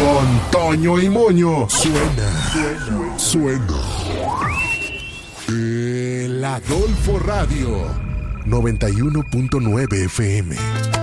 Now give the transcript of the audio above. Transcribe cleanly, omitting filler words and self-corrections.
Don Toño y Moño. Suena. El Adolfo Radio 91.9 FM.